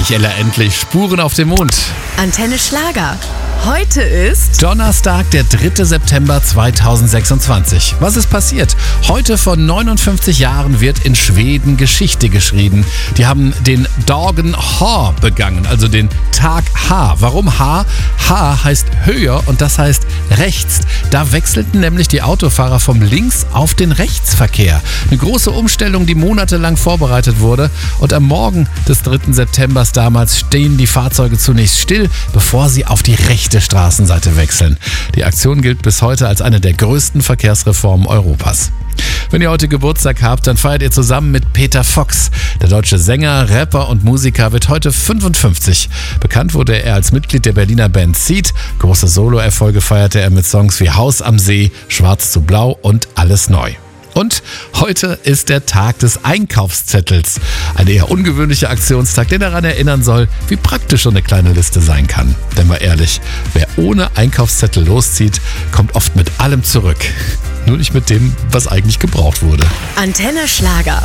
Endlich, Ella, endlich. Spuren auf dem Mond. Antenne Schlager. Heute ist Donnerstag, der 3. September 2026. Was ist passiert? Heute vor 59 Jahren wird in Schweden Geschichte geschrieben. Die haben den Dagen H begangen, also den Tag H. Warum H? H heißt höher und das heißt rechts. Da wechselten nämlich die Autofahrer vom Links- auf den Rechtsverkehr. Eine große Umstellung, die monatelang vorbereitet wurde. Und am Morgen des 3. September damals stehen die Fahrzeuge zunächst still, bevor sie auf die rechte Straßenseite wechseln. Die Aktion gilt bis heute als eine der größten Verkehrsreformen Europas. Wenn ihr heute Geburtstag habt, dann feiert ihr zusammen mit Peter Fox. Der deutsche Sänger, Rapper und Musiker wird heute 55. Bekannt wurde er als Mitglied der Berliner Band Seed. Große Soloerfolge feierte er mit Songs wie Haus am See, Schwarz zu Blau und Alles neu. Und heute ist der Tag des Einkaufszettels. Ein eher ungewöhnlicher Aktionstag, der daran erinnern soll, wie praktisch so eine kleine Liste sein kann. Denn mal ehrlich, wer ohne Einkaufszettel loszieht, kommt oft mit allem zurück. Nur nicht mit dem, was eigentlich gebraucht wurde. Antenne Schlager.